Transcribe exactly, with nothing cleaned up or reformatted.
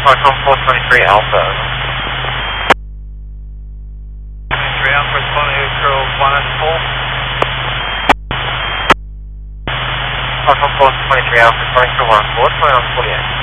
Falcon four twenty-three Alpha. three Alpha responding to Curl one and four. Falcon four twenty-three Alpha responding to one four, twenty-one forty-eight.